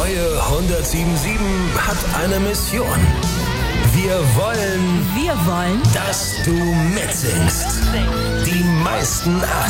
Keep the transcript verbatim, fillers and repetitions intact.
neue hundertsieben sieben hat eine Mission. Wir wollen, Wir wollen, dass du mitsingst. Die meisten